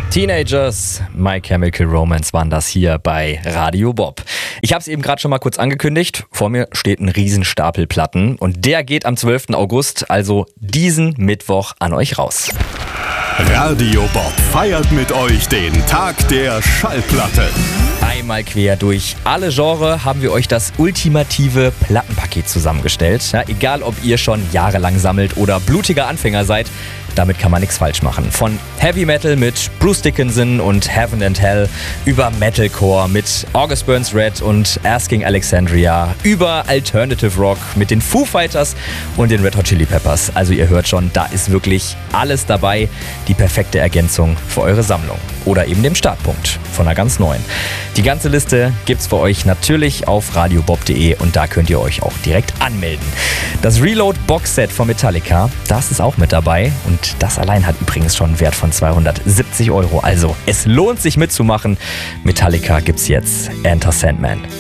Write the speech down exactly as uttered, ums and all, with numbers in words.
Teenagers, My Chemical Romance waren das hier bei Radio Bob. Ich habe es eben gerade schon mal kurz angekündigt. Vor mir steht ein Riesenstapel Platten und der geht am zwölften August, also diesen Mittwoch, an euch raus. Radio Bob feiert mit euch den Tag der Schallplatte. Einmal quer durch alle Genres haben wir euch das ultimative Plattenpaket zusammengestellt. Ja, egal, ob ihr schon jahrelang sammelt oder blutiger Anfänger seid, damit kann man nichts falsch machen. Von Heavy Metal mit Bruce Dickinson und Heaven and Hell über Metalcore mit August Burns Red und Asking Alexandria, über Alternative Rock mit den Foo Fighters und den Red Hot Chili Peppers. Also ihr hört schon, da ist wirklich alles dabei. Die perfekte Ergänzung für eure Sammlung. Oder eben dem Startpunkt von einer ganz neuen. Die ganze Liste gibt's für euch natürlich auf radiobob punkt de und da könnt ihr euch auch direkt anmelden. Das Reload Boxset von Metallica, das ist auch mit dabei und das allein hat übrigens schon einen Wert von zweihundertsiebzig Euro. Also es lohnt sich mitzumachen. Metallica gibt's jetzt. Enter Sandman.